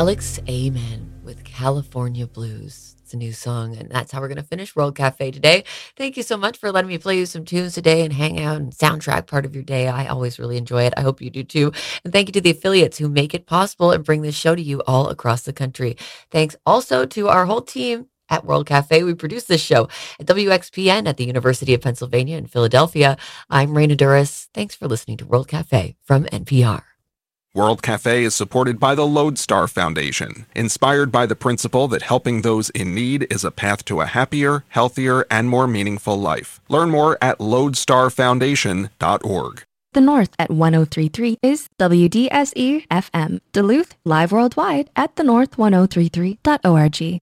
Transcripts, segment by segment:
Alex Amen with California Blues. It's a new song, and that's how we're going to finish World Cafe today. Thank you so much for letting me play you some tunes today and hang out and soundtrack part of your day. I always really enjoy it. I hope you do too. And thank you to the affiliates who make it possible and bring this show to you all across the country. Thanks also to our whole team at World Cafe. We produce this show at WXPN at the University of Pennsylvania in Philadelphia. I'm Raina Duras. Thanks for listening to World Cafe from NPR. World Cafe is supported by the Lodestar Foundation, inspired by the principle that helping those in need is a path to a happier, healthier, and more meaningful life. Learn more at lodestarfoundation.org. The North at 103.3 is WDSE FM. Duluth, live worldwide at thenorth1033.org.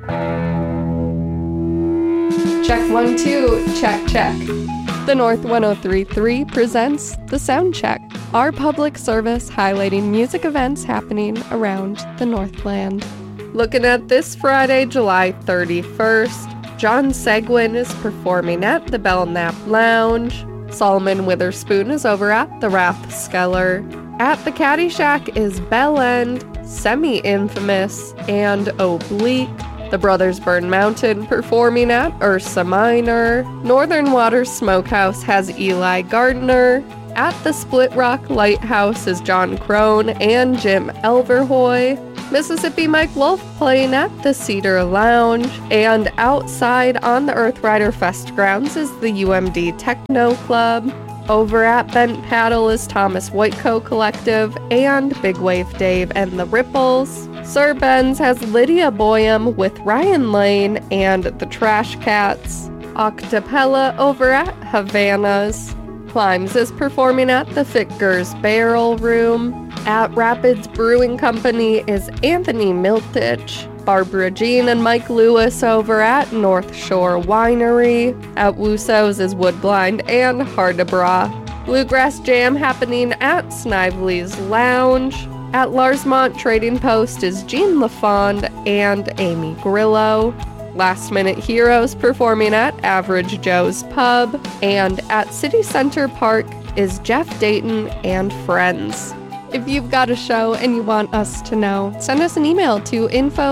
Check 1, 2, check, check. The North 103.3 presents The Sound Check, our public service highlighting music events happening around the Northland. Looking at this Friday, July 31st, John Seguin is performing at the Belknap Lounge. Solomon Witherspoon is over at the Rathskeller. At the Caddy Shack is Bell End, Semi-Infamous, and Oblique. The Brothers Burn Mountain performing at Ursa Minor. Northern Waters Smokehouse has Eli Gardner. At the Split Rock Lighthouse is John Crone and Jim Elverhoy. Mississippi Mike Wolf playing at the Cedar Lounge. And outside on the Earthrider Fest grounds is the UMD Techno Club. Over at Bent Paddle is Thomas Whitecoat Collective and Big Wave Dave and the Ripples. Sir Ben's has Lydia Boyum with Ryan Lane and the Trash Cats. Octapella over at Havana's. Climbs is performing at the Fickers Barrel Room. At Rapids Brewing Company is Anthony Miltich. Barbara Jean and Mike Lewis over at North Shore Winery. At Wusso's is Woodblind and Hardebra. Bluegrass Jam happening at Snively's Lounge. At Larsmont Trading Post is Jean LaFond and Amy Grillo. Last Minute Heroes performing at Average Joe's Pub. And at City Center Park is Jeff Dayton and Friends. If you've got a show and you want us to know, send us an email to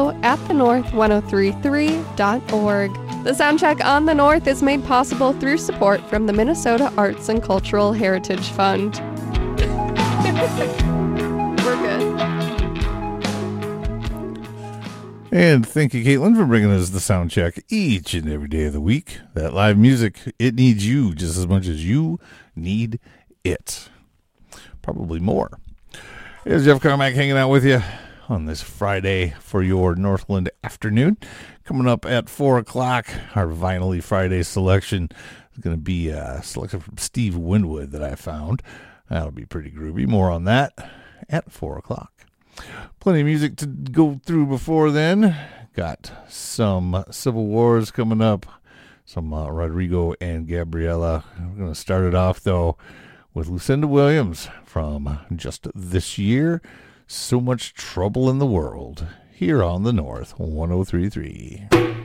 info@thenorth1033.org. The Soundcheck on the North is made possible through support from the Minnesota Arts and Cultural Heritage Fund. We're good. And thank you, Caitlin, for bringing us the Soundcheck each and every day of the week. That live music, it needs you just as much as you need it. Probably more. Here's Jeff Carmack hanging out with you on this Friday for your Northland afternoon. Coming up at 4 o'clock, our Vinyl Friday selection is going to be a selection from Steve Winwood that I found. That'll be pretty groovy. More on that at 4 o'clock. Plenty of music to go through before then. Got some Civil Wars coming up, some Rodrigo and Gabriela. We're going to start it off, though, with Lucinda Williams from just this year, So Much Trouble in the World, here on the North 103.3.